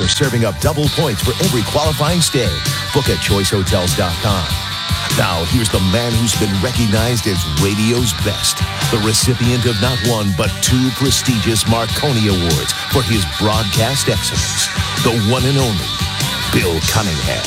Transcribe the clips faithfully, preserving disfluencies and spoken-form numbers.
dealer serving up double points for every qualifying stay. Book at choice hotels dot com. Now, here's the man who's been recognized as radio's best, the recipient of not one, but two prestigious Marconi Awards for his broadcast excellence, the one and only Bill Cunningham.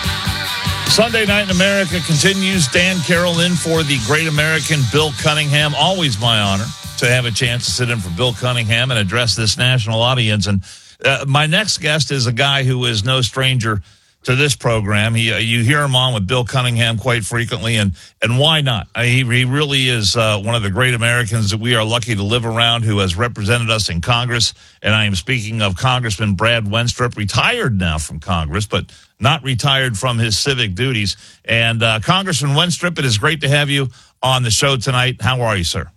Sunday Night in America continues. Dan Carroll in for the great American Bill Cunningham. Always my honor to have a chance to sit in for Bill Cunningham and address this national audience. And uh, my next guest is a guy who is no stranger to this program. He, uh, you hear him on with Bill Cunningham quite frequently, and and why not? Uh, he, he really is uh, one of the great Americans that we are lucky to live around, who has represented us in Congress. And I am speaking of Congressman Brad Wenstrup, retired now from Congress, but not retired from his civic duties. And uh, Congressman Wenstrup, it is great to have you on the show tonight. How are you, sir?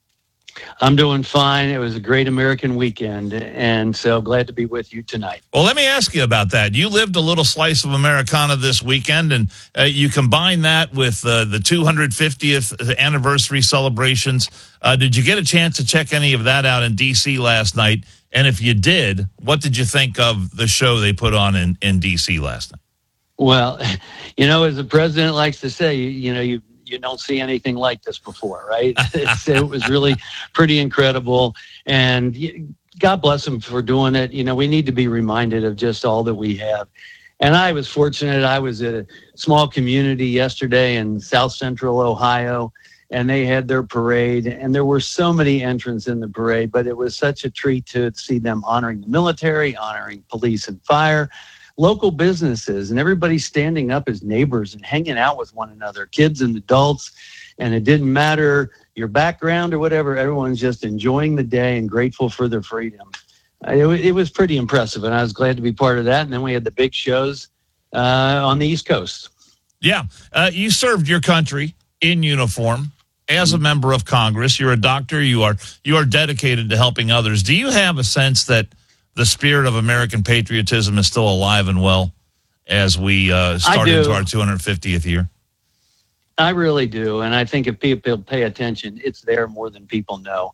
I'm doing fine. It was a great American weekend, and so glad to be with you tonight. Well, let me ask you about that. You lived a little slice of Americana this weekend, and uh, you combine that with uh, the two hundred fiftieth anniversary celebrations. Uh, did you get a chance to check any of that out in D C last night? And if you did, what did you think of the show they put on in, in D C last night? Well, you know, as the president likes to say, you, you know, you you don't see anything like this before, right? It's, it was really pretty incredible. And God bless him for doing it. You know, we need to be reminded of just all that we have. And I was fortunate. I was at a small community yesterday in South Central Ohio, and they had their parade. And there were so many entrants in the parade, but it was such a treat to see them honoring the military, honoring police and fire, local businesses, and everybody standing up as neighbors and hanging out with one another, kids and adults. And it didn't matter your background or whatever. Everyone's just enjoying the day and grateful for their freedom. It, it was pretty impressive, and I was glad to be part of that. And then we had the big shows uh, on the East Coast. Yeah. Uh, you served your country in uniform as a member of Congress. You're a doctor. You are, you are dedicated to helping others. Do you have a sense that the spirit of American patriotism is still alive and well as we uh, start into our two hundred fiftieth year? I really do. And I think if people pay attention, it's there more than people know.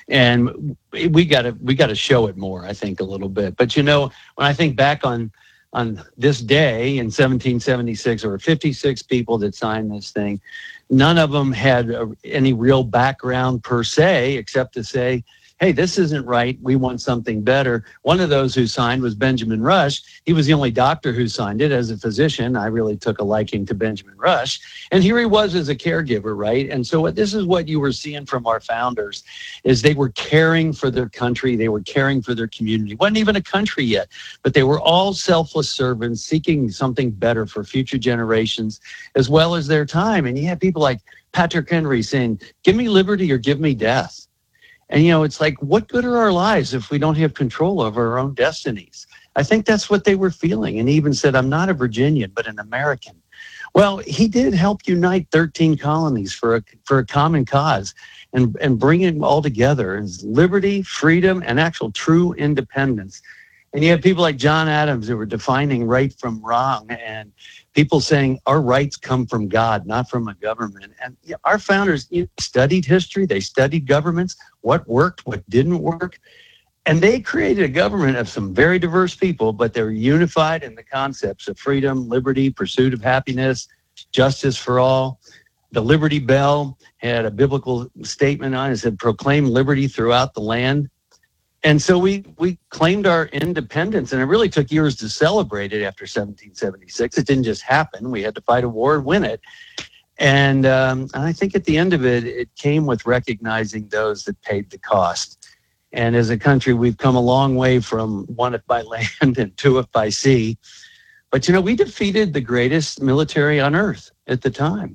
And we got to we got to show it more, I think, a little bit. But, you know, when I think back on on this day in seventeen seventy-six, there were fifty-six people that signed this thing. None of them had a, any real background per se, except to say, hey, this isn't right. We want something better. One of those who signed was Benjamin Rush. He was the only doctor who signed it. As a physician, I really took a liking to Benjamin Rush. And here he was as a caregiver, right? And so what, this is what you were seeing from our founders, is they were caring for their country. They were caring for their community. It wasn't even a country yet, but they were all selfless servants seeking something better for future generations as well as their time. And you had people like Patrick Henry saying, give me liberty or give me death. And, you know, it's like, what good are our lives if we don't have control over our own destinies? I think that's what they were feeling. And he even said, I'm not a Virginian, but an American. Well, he did help unite thirteen colonies for a, for a common cause and, and bring it all together as liberty, freedom, and actual true independence. And you have people like John Adams who were defining right from wrong, and people saying our rights come from God, not from a government. And our founders you know, studied history. They studied governments, what worked, what didn't work. And they created a government of some very diverse people, but they were unified in the concepts of freedom, liberty, pursuit of happiness, justice for all. The Liberty Bell had a biblical statement on it. It said, proclaim liberty throughout the land. And so we, we claimed our independence, and it really took years to celebrate it after seventeen seventy-six. It didn't just happen. We had to fight a war and win it. And, um, and I think at the end of it, it came with recognizing those that paid the cost. And as a country, we've come a long way from one if by land and two if by sea. But, you know, we defeated the greatest military on earth at the time.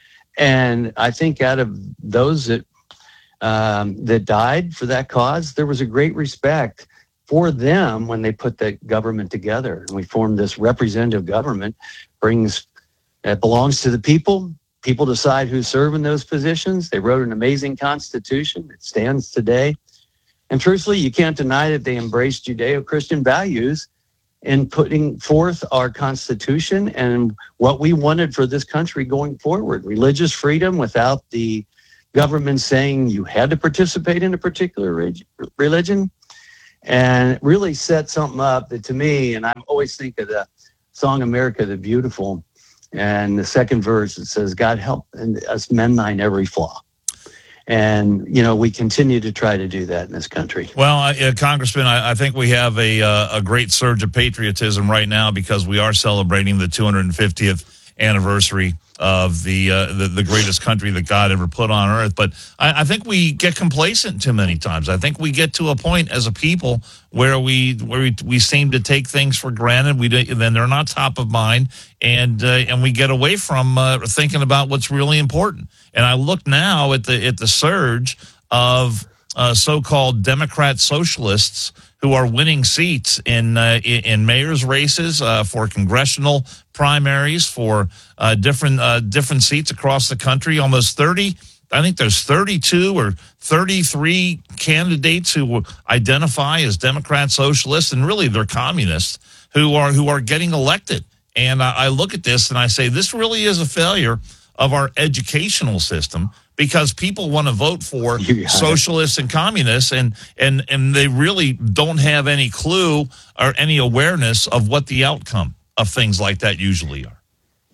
And I think out of those that Um, that died for that cause, there was a great respect for them when they put the government together. And we formed this representative government, brings that belongs to the people. People decide who serve in those positions. They wrote an amazing constitution. It stands today. And truthfully, you can't deny that they embraced Judeo-Christian values in putting forth our Constitution and what we wanted for this country going forward. Religious freedom without the government saying you had to participate in a particular religion. and it really set something up that to me, and I always think of the song America the Beautiful, and the second verse, it says, God help us mend thine every flaw. And, you know, we continue to try to do that in this country. Well, uh, Congressman, I, I think we have a uh, a great surge of patriotism right now because we are celebrating the two hundred fiftieth anniversary of the, uh, the the greatest country that God ever put on earth. But I, I think we get complacent too many times. I think we get to a point as a people where we where we, we seem to take things for granted. We then they're not top of mind, and uh, and we get away from uh, thinking about what's really important. And I look now at the at the surge of uh, so-called Democrat socialists who are winning seats in uh, in mayor's races, uh, for congressional primaries, for uh, different uh, different seats across the country. Almost thirty, I think there's thirty-two or thirty-three candidates who identify as Democrat socialists, and really they're communists who are who are getting elected. And I, I look at this and I say, this really is a failure of our educational system, because people want to vote for socialists and communists, and, and, and they really don't have any clue or any awareness of what the outcome of things like that usually are.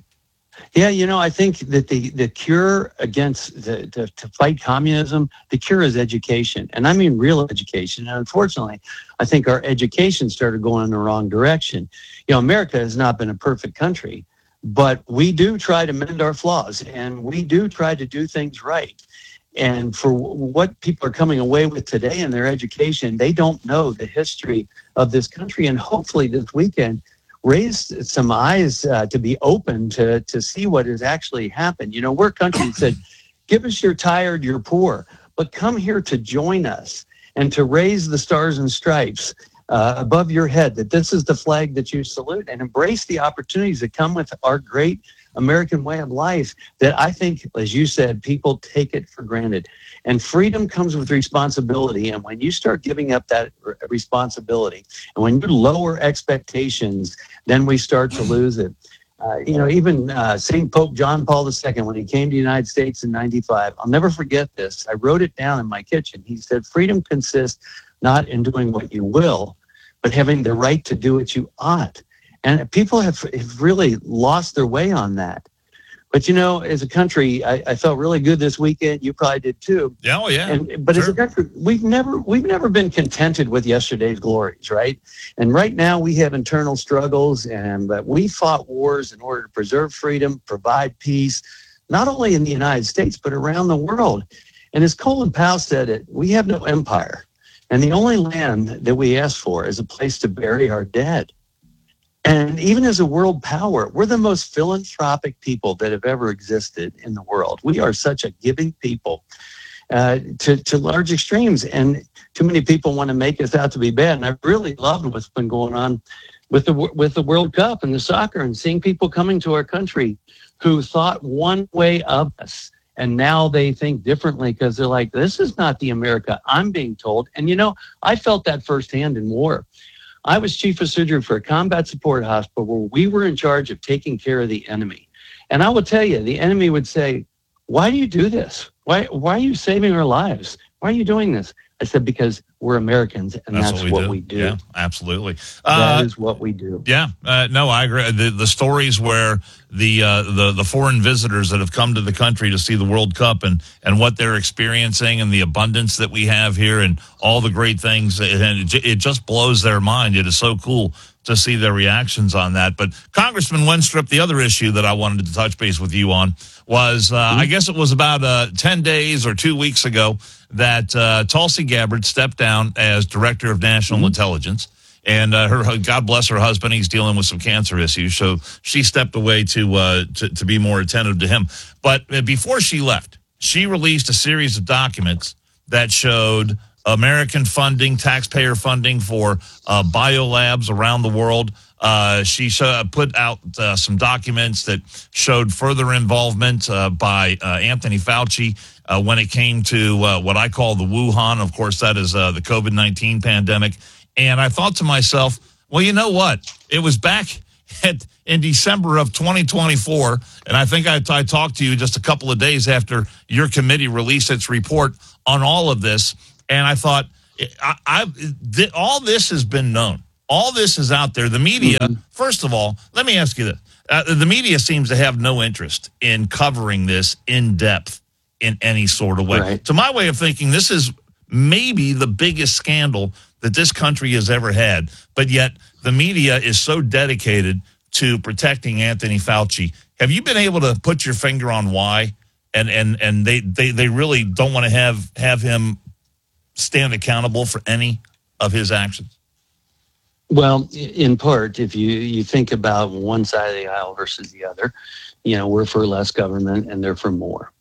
Yeah, you know, I think that the, the cure against the, the to fight communism, the cure is education. And I mean real education. And unfortunately, I think our education started going in the wrong direction. You know, America has not been a perfect country, but we do try to mend our flaws, and we do try to do things right. And for what people are coming away with today in their education, they don't know the history of this country. And hopefully this weekend raised some eyes uh, to be open to, to see what has actually happened. You know, we're a country that said, give us your tired, your poor, but come here to join us and to raise the stars and stripes Uh, above your head, that this is the flag that you salute, and embrace the opportunities that come with our great American way of life that I think, as you said, people take it for granted. And freedom comes with responsibility. And when you start giving up that r- responsibility, and when you lower expectations, then we start to lose it. Uh, you know, even uh, Saint Pope John Paul the Second, when he came to the United States in ninety-five, I'll never forget this. I wrote it down in my kitchen. He said, freedom consists not in doing what you will, but having the right to do what you ought. And people have, have really lost their way on that. But, you know, as a country, I, I felt really good this weekend. You probably did too. Yeah, oh, yeah. And, but sure. As a country, we've never we've never been contented with yesterday's glories, right? And right now we have internal struggles, and but we fought wars in order to preserve freedom, provide peace, not only in the United States, but around the world. And as Colin Powell said it, we have no empire. And the only land that we ask for is a place to bury our dead. And even as a world power, we're the most philanthropic people that have ever existed in the world. We are such a giving people uh, to, to large extremes. And too many people want to make us out to be bad. And I really loved what's been going on with the with the World Cup and the soccer, and seeing people coming to our country who thought one way of us. And now they think differently because they're like, this is not the America I'm being told. And, you know, I felt that firsthand in war. I was chief of surgery for a combat support hospital where we were in charge of taking care of the enemy. And I will tell you, the enemy would say, why do you do this? Why, why are you saving our lives? Why are you doing this? I said, because we're Americans, and that's, that's what, we, what do. we do. Yeah, absolutely. That uh, is what we do. Yeah, uh, no, I agree. The, the stories where the, uh, the the foreign visitors that have come to the country to see the World Cup and, and what they're experiencing and the abundance that we have here and all the great things, and it, it just blows their mind. It is so cool to see their reactions on that. But Congressman Wenstrup, the other issue that I wanted to touch base with you on was, uh, mm-hmm. I guess it was about uh, ten days or two weeks ago that uh, Tulsi Gabbard stepped down as Director of National mm-hmm. Intelligence. And uh, her, God bless her husband, he's dealing with some cancer issues, so she stepped away to uh, to, to be more attentive to him. But before she left, she released a series of documents that showed American funding, taxpayer funding for uh, biolabs around the world. Uh, she sh- put out uh, some documents that showed further involvement uh, by uh, Anthony Fauci uh, when it came to uh, what I call the Wuhan. Of course, that is uh, the COVID nineteen pandemic. And I thought to myself, well, you know what? It was back at, in December of twenty twenty-four, and I think I, I talked to you just a couple of days after your committee released its report on all of this. And I thought, I, I th- all this has been known. All this is out there. The media, mm-hmm. First of all, let me ask you this. Uh, the media seems to have no interest in covering this in depth in any sort of way. Right. To my way of thinking, this is maybe the biggest scandal that this country has ever had, but yet the media is so dedicated to protecting Anthony Fauci. Have you been able to put your finger on why? And and and they, they, they really don't want to have, have him stand accountable for any of his actions? Well, in part, if you, you think about one side of the aisle versus the other, you know, we're for less government and they're for more.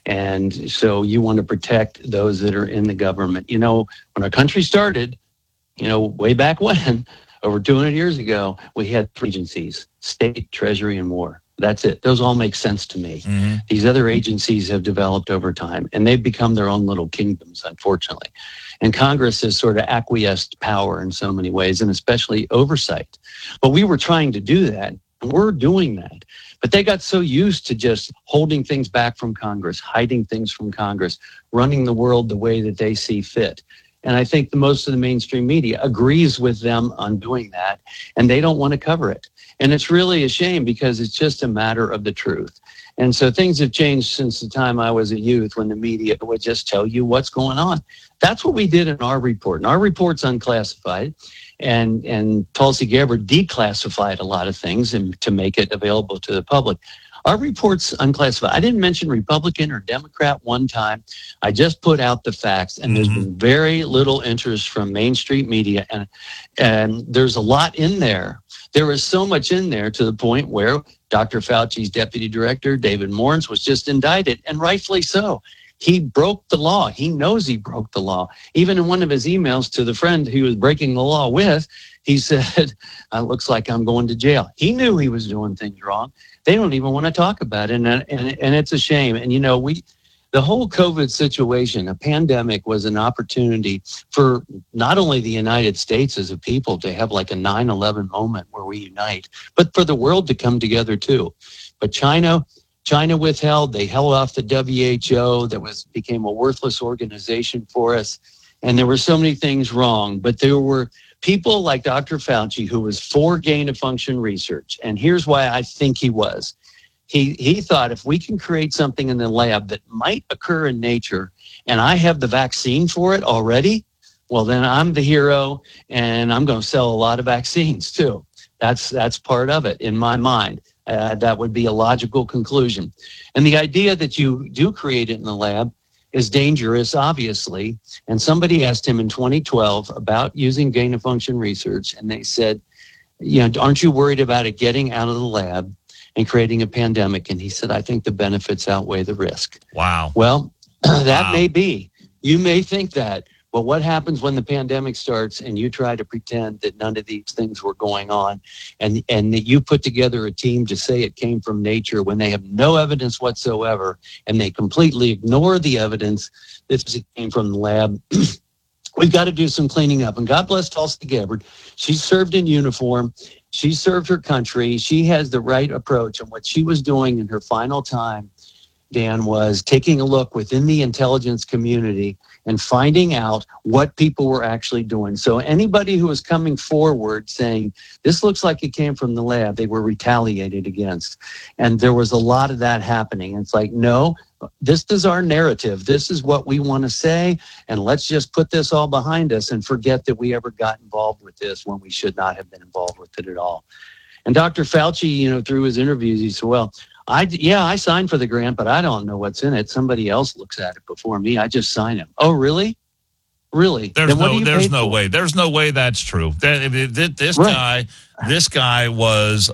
And so you want to protect those that are in the government. You know, when our country started, you know, way back when, over two hundred years ago, we had three agencies: state, treasury, and war. That's it. Those all make sense to me. Mm-hmm. These other agencies have developed over time, and they've become their own little kingdoms, unfortunately. And Congress has sort of acquiesced power in so many ways, and especially oversight. But we were trying to do that, and we're doing that. But they got so used to just holding things back from Congress, hiding things from Congress, running the world the way that they see fit. And I think the most of the mainstream media agrees with them on doing that, and they don't want to cover it. And it's really a shame because it's just a matter of the truth. And so things have changed since the time I was a youth when the media would just tell you what's going on. That's what we did in our report. And our report's unclassified. And, and Tulsi Gabbard declassified a lot of things and to make it available to the public. Our report's unclassified. I didn't mention Republican or Democrat one time. I just put out the facts, and there's been very little interest from mainstream media. And, and there's a lot in there. There is so much in there to the point where Doctor Fauci's deputy director, David Morns, was just indicted, and rightfully so. He broke the law. He knows he broke the law. Even in one of his emails to the friend he was breaking the law with, he said, it looks like I'm going to jail. He knew he was doing things wrong. They don't even want to talk about it, and, and, and it's a shame. And, you know, we the whole COVID situation, a pandemic, was an opportunity for not only the United States as a people to have like a nine eleven moment where we unite, but for the world to come together too. But China... China withheld. They held off the W H O. That was became a worthless organization for us. And there were so many things wrong. But there were people like Doctor Fauci who was for gain-of-function research. And here's why I think he was. He, he thought if we can create something in the lab that might occur in nature, and I have the vaccine for it already, well, then I'm the hero, and I'm going to sell a lot of vaccines too. That's, that's part of it in my mind. Uh, that would be a logical conclusion. And the idea that you do create it in the lab is dangerous, obviously. And somebody asked him in twenty twelve about using gain-of-function research, and they said, you know, aren't you worried about it getting out of the lab and creating a pandemic? And he said, I think the benefits outweigh the risk. Wow. Well, that wow. may be. You may think that. But what happens when the pandemic starts and you try to pretend that none of these things were going on, and, and that you put together a team to say it came from nature when they have no evidence whatsoever, and they completely ignore the evidence that it came from the lab? We've got to do some cleaning up. And God bless Tulsi Gabbard. She served in uniform. She served her country. She has the right approach. And what she was doing in her final time, Dan, was taking a look within the intelligence community and finding out what people were actually doing. So anybody who was coming forward saying, this looks like it came from the lab, they were retaliated against. And there was a lot of that happening. It's like, no, this is our narrative. This is what we want to say. And let's just put this all behind us and forget that we ever got involved with this when we should not have been involved with it at all. And Doctor Fauci, you know, through his interviews, he said, well, I, yeah, I signed for the grant, but I don't know what's in it. Somebody else looks at it before me. I just sign it. Oh, really? Really? There's no, there's no way. There's no way that's true. This right. guy, this guy was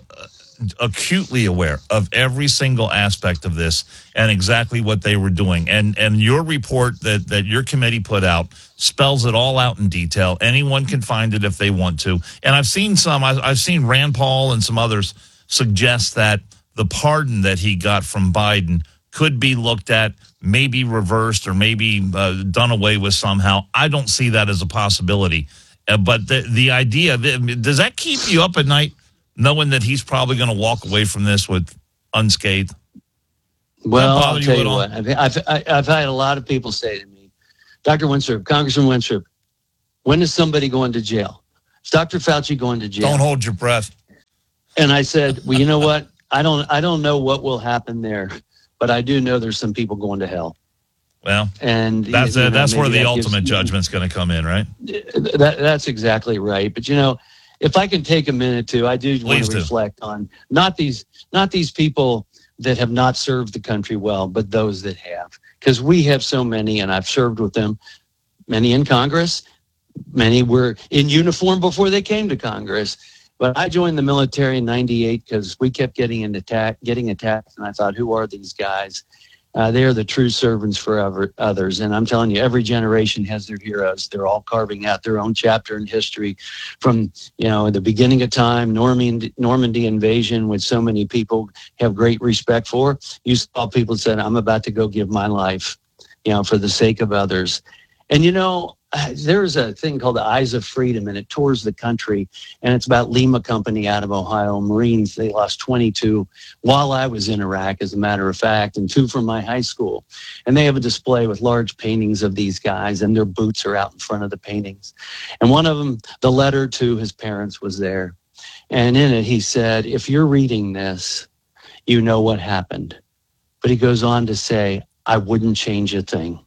acutely aware of every single aspect of this and exactly what they were doing. And and your report that that your committee put out spells it all out in detail. Anyone can find it if they want to. And I've seen some. I've, I've seen Rand Paul and some others suggest that the pardon that he got from Biden could be looked at, maybe reversed, or maybe uh, done away with somehow. I don't see that as a possibility. Uh, but the the idea, does that keep you up at night, knowing that he's probably going to walk away from this with unscathed? Well, I'll tell you, you what, I've, I've, I've had a lot of people say to me, Doctor Wenstrup, Congressman Wenstrup, when is somebody going to jail? Is Doctor Fauci going to jail? Don't hold your breath. And I said, well, you know what? I don't, I don't know what will happen there, but I do know there's some people going to hell. Well, and that's you know, that's where the that ultimate gives, judgment's going to come in, right? That, that's exactly right. But you know, if I can take a minute to, I do want to do. reflect on not these not these people that have not served the country well, but those that have, because we have so many, and I've served with them, many in Congress, many were in uniform before they came to Congress. But I joined the military in ninety-eight because we kept getting in attack, getting attacked, and I thought, who are these guys? Uh, they are the true servants for ever, others. And I'm telling you, every generation has their heroes. They're all carving out their own chapter in history from, you know, the beginning of time, Normandy, Normandy invasion, which so many people have great respect for. You saw people said, I'm about to go give my life, you know, for the sake of others. And, you know, there's a thing called the Eyes of Freedom, and it tours the country, and it's about Lima Company out of Ohio, Marines. They lost twenty-two while I was in Iraq, as a matter of fact, and two from my high school. And they have a display with large paintings of these guys, and their boots are out in front of the paintings. And one of them, the letter to his parents was there. And in it, he said, if you're reading this, you know what happened. But he goes on to say, I wouldn't change a thing.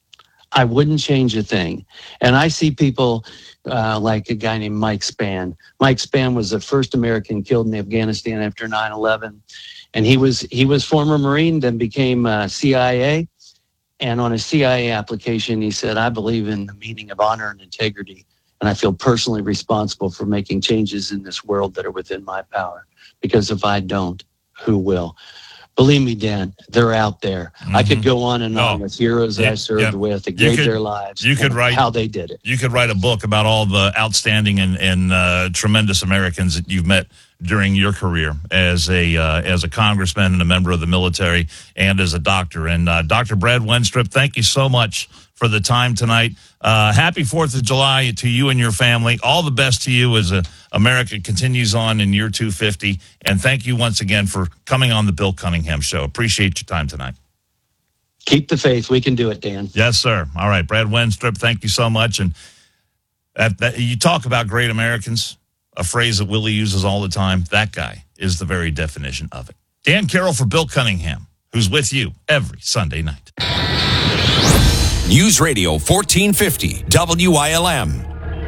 I wouldn't change a thing. And I see people uh, like a guy named Mike Spann. Mike Spann was the first American killed in Afghanistan after nine eleven. And he was he was former Marine, then became uh, C I A. And on a C I A application, he said, I believe in the meaning of honor and integrity. And I feel personally responsible for making changes in this world that are within my power. Because if I don't, who will? Believe me, Dan, they're out there. Mm-hmm. I could go on and on oh, with heroes yeah, I served yeah. with that gave could, their lives. You could write how they did it. You could write a book about all the outstanding and, and uh, tremendous Americans that you've met during your career as a uh, as a congressman and a member of the military and as a doctor. And uh, Doctor Brad Wenstrup, thank you so much for the time tonight. Uh, happy fourth of July to you and your family. All the best to you as uh, America continues on in year two fifty. And thank you once again for coming on the Bill Cunningham Show. Appreciate your time tonight. Keep the faith. We can do it, Dan. Yes, sir. All right, Brad Wenstrup, thank you so much. And that, that, you talk about great Americans, a phrase that Willie uses all the time. That guy is the very definition of it. Dan Carroll for Bill Cunningham, who's with you every Sunday night. News Radio fourteen fifty W I L M.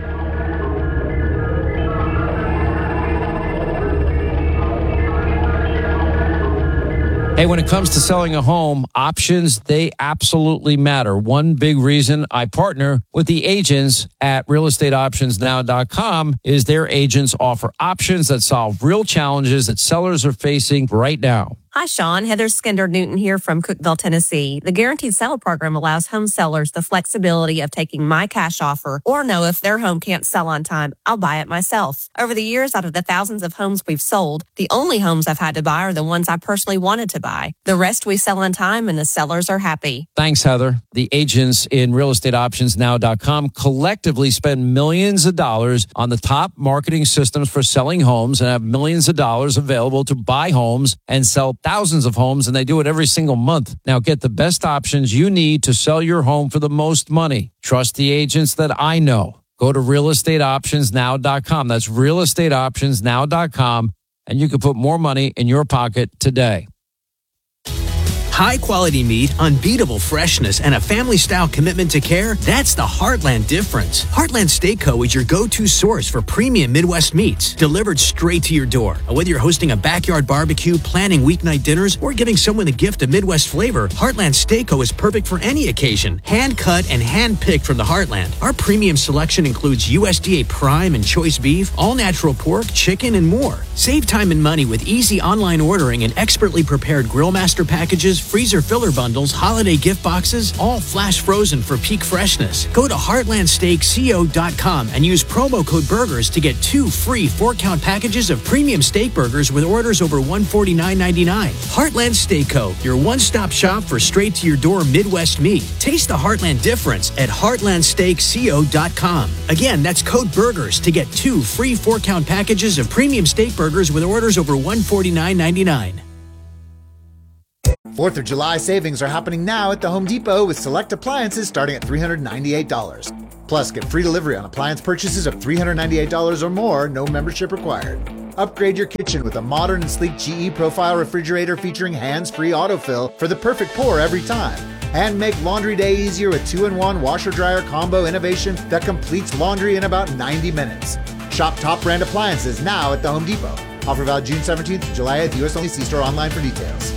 Hey, when it comes to selling a home, options, they absolutely matter. One big reason I partner with the agents at real estate options now dot com is their agents offer options that solve real challenges that sellers are facing right now. Hi, Sean. Heather Skinder-Newton here from Cookeville, Tennessee. The Guaranteed Seller Program allows home sellers the flexibility of taking my cash offer or know if their home can't sell on time, I'll buy it myself. Over the years, out of the thousands of homes we've sold, the only homes I've had to buy are the ones I personally wanted to buy. The rest we sell on time and the sellers are happy. Thanks, Heather. The agents in real estate options now dot com collectively spend millions of dollars on the top marketing systems for selling homes and have millions of dollars available to buy homes and sell thousands of homes, and they do it every single month. Now get the best options you need to sell your home for the most money. Trust the agents that I know. Go to real estate options now dot com. That's real estate options now dot com, and you can put more money in your pocket today. High quality meat, unbeatable freshness, and a family style commitment to care. That's the Heartland difference. Heartland Steak Co. is your go-to source for premium Midwest meats delivered straight to your door. Whether you're hosting a backyard barbecue, planning weeknight dinners, or giving someone a gift of Midwest flavor, Heartland Steak Co. is perfect for any occasion. Hand cut and hand picked from the Heartland. Our premium selection includes U S D A prime and choice beef, all natural pork, chicken, and more. Save time and money with easy online ordering and expertly prepared grill master packages, freezer filler bundles, holiday gift boxes, all flash frozen for peak freshness. Go to heartland steak co dot com and use promo code BURGERS to get two free four-count packages of premium steak burgers with orders over one hundred forty-nine ninety-nine. Heartland Steak Co., your one-stop shop for straight-to-your-door Midwest meat. Taste the Heartland difference at heartland steak co dot com. Again, that's code BURGERS to get two free four-count packages of premium steak burgers with orders over one hundred forty-nine ninety-nine. fourth of July savings are happening now at the Home Depot with select appliances starting at three hundred ninety-eight dollars. Plus, get free delivery on appliance purchases of three hundred ninety-eight dollars or more, no membership required. Upgrade your kitchen with a modern and sleek G E Profile refrigerator featuring hands-free autofill for the perfect pour every time. And make laundry day easier with two in one washer-dryer combo innovation that completes laundry in about ninety minutes. Shop top brand appliances now at the Home Depot. Offer valid June seventeenth to July eighth. U S only. See store online for details.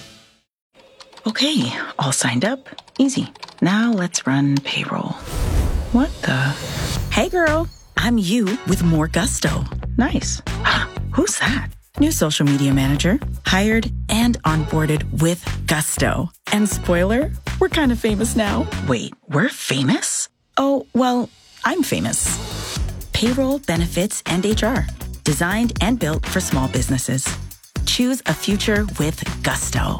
Okay, all signed up. Easy. Now let's run payroll. What the? Hey girl, I'm you with more gusto. Nice. Who's that? New social media manager. Hired and onboarded with gusto. And spoiler, we're kind of famous now. Wait, we're famous? Oh, well, I'm famous. Payroll, benefits, and H R. Designed and built for small businesses. Choose a future with gusto.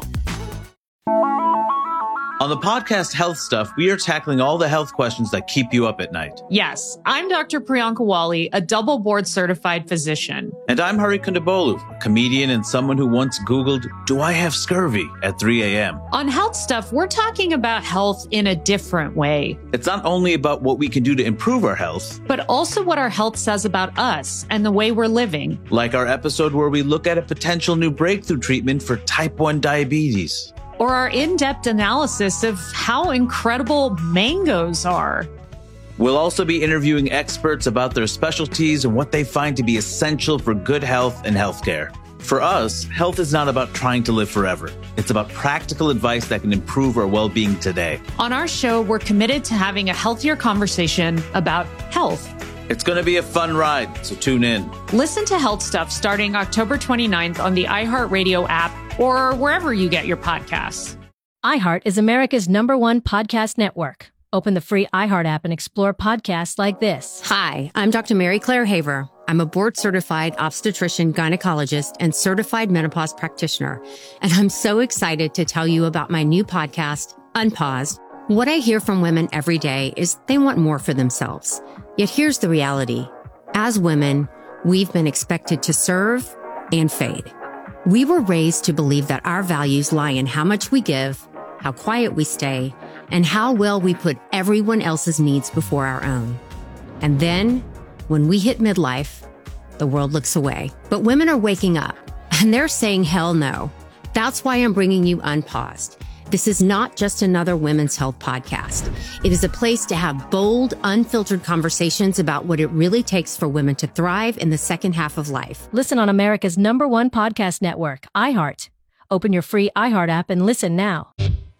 On the podcast Health Stuff, we are tackling all the health questions that keep you up at night. Yes, I'm Doctor Priyanka Wali, a double board certified physician. And I'm Hari Kondabolu, a comedian and someone who once Googled, do I have scurvy at three a.m.? On Health Stuff, we're talking about health in a different way. It's not only about what we can do to improve our health, but also what our health says about us and the way we're living. Like our episode where we look at a potential new breakthrough treatment for type one diabetes. Or our in-depth analysis of how incredible mangoes are. We'll also be interviewing experts about their specialties and what they find to be essential for good health and healthcare. For us, health is not about trying to live forever. It's about practical advice that can improve our well-being today. On our show, we're committed to having a healthier conversation about health. It's going to be a fun ride, so tune in. Listen to Health Stuff starting October twenty-ninth on the iHeartRadio app or wherever you get your podcasts. iHeart is America's number one podcast network. Open the free iHeart app and explore podcasts like this. Hi, I'm Doctor Mary Claire Haver. I'm a board-certified obstetrician, gynecologist, and certified menopause practitioner. And I'm so excited to tell you about my new podcast, Unpaused. What I hear from women every day is they want more for themselves. Yet here's the reality. As women, we've been expected to serve and fade. We were raised to believe that our values lie in how much we give, how quiet we stay, and how well we put everyone else's needs before our own. And then, when we hit midlife, the world looks away. But women are waking up, and they're saying hell no. That's why I'm bringing you Unpaused. This is not just another women's health podcast. It is a place to have bold, unfiltered conversations about what it really takes for women to thrive in the second half of life. Listen on America's number one podcast network, iHeart. Open your free iHeart app and listen now.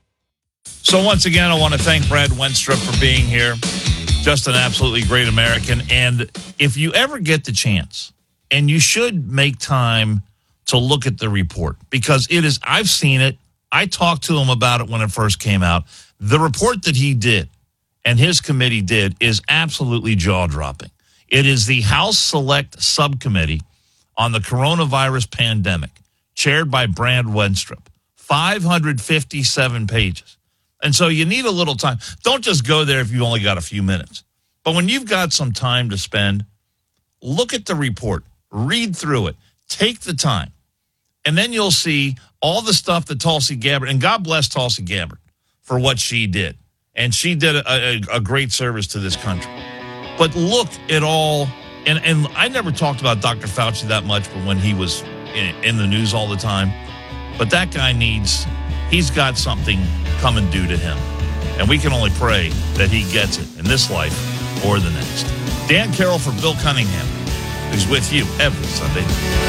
So once again, I want to thank Brad Wenstrup for being here. Just an absolutely great American. And if you ever get the chance, and you should make time to look at the report, because it is, I've seen it. I talked to him about it when it first came out. The report that he did and his committee did is absolutely jaw-dropping. It is the House Select Subcommittee on the Coronavirus Pandemic, chaired by Brad Wenstrup. five hundred fifty-seven pages. And so you need a little time. Don't just go there if you've only got a few minutes. But when you've got some time to spend, look at the report, read through it, take the time. And then you'll see all the stuff that Tulsi Gabbard, and God bless Tulsi Gabbard for what she did. And she did a, a, a great service to this country. But look at all, and, and I never talked about Doctor Fauci that much, but when he was in, in the news all the time. But that guy needs, he's got something coming due to him. And we can only pray that he gets it in this life or the next. Dan Carroll for Bill Cunningham, who's with you every Sunday night.